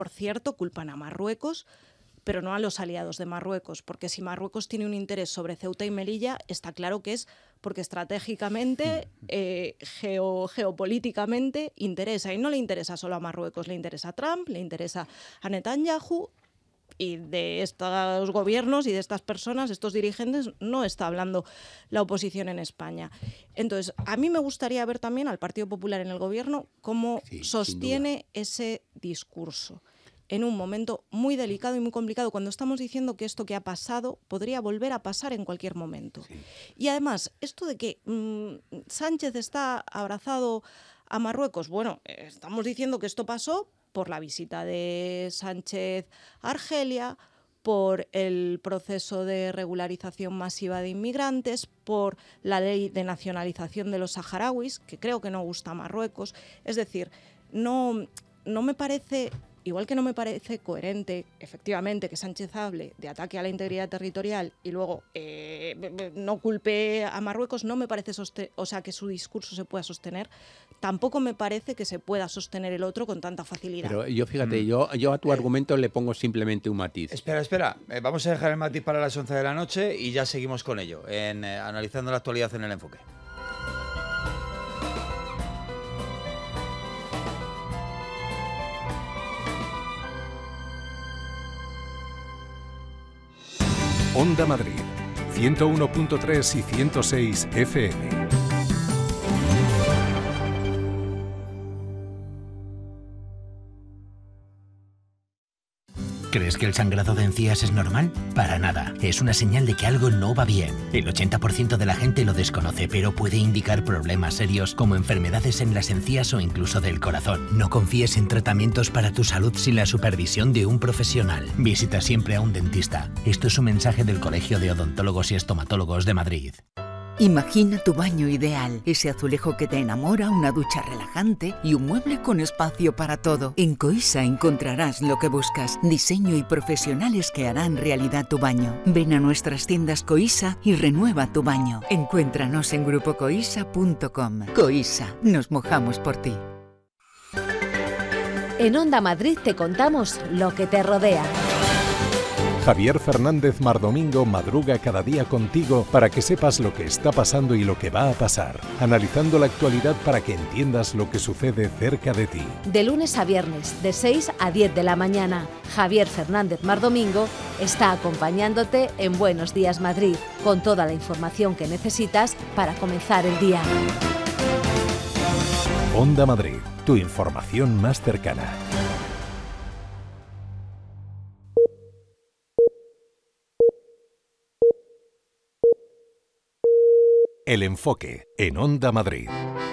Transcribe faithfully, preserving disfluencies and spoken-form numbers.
por cierto, culpan a Marruecos, pero no a los aliados de Marruecos, porque si Marruecos tiene un interés sobre Ceuta y Melilla, está claro que es porque estratégicamente, eh, geo, geopolíticamente, interesa. Y no le interesa solo a Marruecos, le interesa a Trump, le interesa a Netanyahu, y de estos gobiernos y de estas personas, estos dirigentes, no está hablando la oposición en España. Entonces, a mí me gustaría ver también al Partido Popular en el gobierno cómo sí, sostiene ese discurso en un momento muy delicado y muy complicado, cuando estamos diciendo que esto que ha pasado podría volver a pasar en cualquier momento. Sí. Y además, esto de que mmm, Sánchez está abrazado a Marruecos, bueno, eh, estamos diciendo que esto pasó por la visita de Sánchez a Argelia, por el proceso de regularización masiva de inmigrantes, por la ley de nacionalización de los saharauis, que creo que no gusta a Marruecos. Es decir, no, no me parece... Igual que no me parece coherente, efectivamente, que Sánchez hable de ataque a la integridad territorial y luego eh, no culpe a Marruecos, no me parece o sea, que su discurso se pueda sostener. Tampoco me parece que se pueda sostener el otro con tanta facilidad. Pero yo, fíjate, mm. yo, yo a tu argumento le pongo simplemente un matiz. Espera, espera. Eh, vamos a dejar el matiz para las once de la noche y ya seguimos con ello, en eh, analizando la actualidad en el enfoque. Onda Madrid, ciento uno punto tres y ciento seis F M. ¿Crees que el sangrado de encías es normal? Para nada. Es una señal de que algo no va bien. El ochenta por ciento de la gente lo desconoce, pero puede indicar problemas serios como enfermedades en las encías o incluso del corazón. No confíes en tratamientos para tu salud sin la supervisión de un profesional. Visita siempre a un dentista. Esto es un mensaje del Colegio de Odontólogos y Estomatólogos de Madrid. Imagina tu baño ideal, ese azulejo que te enamora, una ducha relajante y un mueble con espacio para todo. En Coisa encontrarás lo que buscas, diseño y profesionales que harán realidad tu baño. Ven a nuestras tiendas Coisa y renueva tu baño. Encuéntranos en grupo coisa punto com. Coisa, nos mojamos por ti. En Onda Madrid te contamos lo que te rodea. Javier Fernández Mardomingo madruga cada día contigo para que sepas lo que está pasando y lo que va a pasar, analizando la actualidad para que entiendas lo que sucede cerca de ti. De lunes a viernes, de seis a diez de la mañana, Javier Fernández Mardomingo está acompañándote en Buenos Días Madrid, con toda la información que necesitas para comenzar el día. Onda Madrid, tu información más cercana. El enfoque en Onda Madrid.